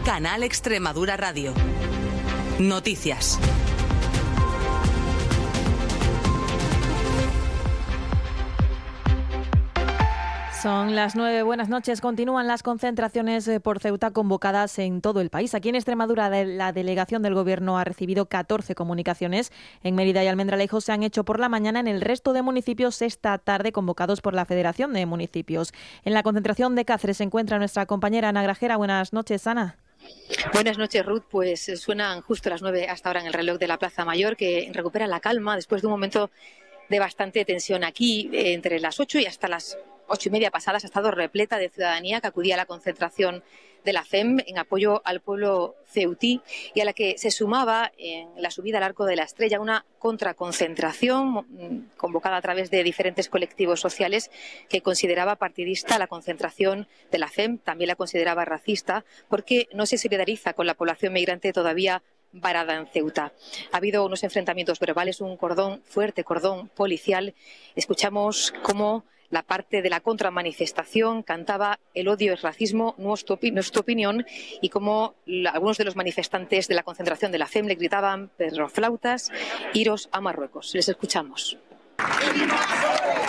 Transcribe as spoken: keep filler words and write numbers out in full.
Canal Extremadura Radio. Noticias. Son las nueve. Buenas noches. Continúan las concentraciones por Ceuta convocadas en todo el país. Aquí en Extremadura la delegación del Gobierno ha recibido catorce comunicaciones. En Mérida y Almendralejo se han hecho por la mañana. En el resto de municipios esta tarde convocados por la Federación de Municipios. En la concentración de Cáceres se encuentra nuestra compañera Ana Grajera. Buenas noches, Ana. Buenas noches, Ruth. Pues suenan justo las nueve hasta ahora en el reloj de la Plaza Mayor, que recupera la calma después de un momento de bastante tensión. Aquí, eh, entre las ocho y hasta las ocho y media pasadas, ha estado repleta de ciudadanía que acudía a la concentración de la F E M en apoyo al pueblo ceutí y a la que se sumaba en la subida al Arco de la Estrella una contraconcentración convocada a través de diferentes colectivos sociales que consideraba partidista la concentración de la F E M, también la consideraba racista porque no se solidariza con la población migrante todavía varada en Ceuta. Ha habido unos enfrentamientos verbales, un cordón fuerte, cordón policial. Escuchamos cómo la parte de la contramanifestación cantaba el odio es racismo, no es tu, opi no es tu opinión, y como la, algunos de los manifestantes de la concentración de la F E M le gritaban perroflautas, iros a Marruecos. Les escuchamos.